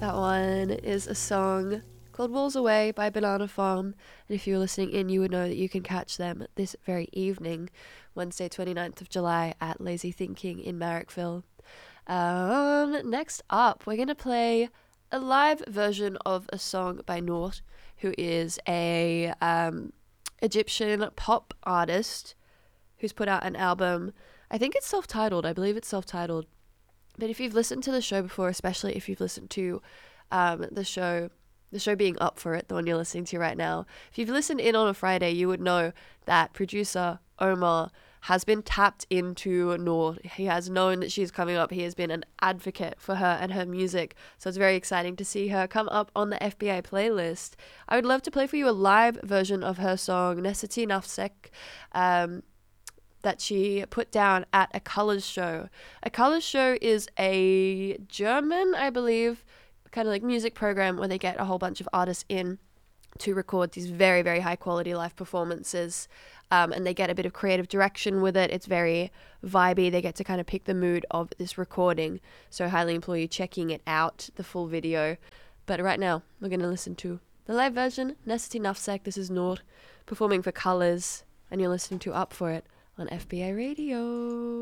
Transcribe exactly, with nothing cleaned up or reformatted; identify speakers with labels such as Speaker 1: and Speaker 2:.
Speaker 1: That one is a song called Walls Away by Banana Farm. And if you were listening in, you would know that you can catch them this very evening, Wednesday, twenty-ninth of July at Lazy Thinking in Marrickville. Um, next up, we're going to play a live version of a song by Noort, who is a um, Egyptian pop artist who's put out an album. I think it's self-titled. I believe it's self-titled. But if you've listened to the show before, especially if you've listened to um, the show, the show being Up For It, the one you're listening to right now, if you've listened in on a Friday, you would know that producer Omar has been tapped into Noort. He has known that she's coming up. He has been an advocate for her and her music. So it's very exciting to see her come up on the F B I playlist. I would love to play for you a live version of her song, Nesati Nafsek, um, that she put down at a Colors show. A Colors show is a German, I believe, kind of like music program where they get a whole bunch of artists in to record these very, very high quality live performances. Um, and they get a bit of creative direction with it. It's very vibey. They get to kind of pick the mood of this recording. So I highly implore you checking it out, the full video. But right now, we're going to listen to the live version, Nesati Nafsek. This is Noort performing for Colors, and you're listening to Up For It on F B I Radio.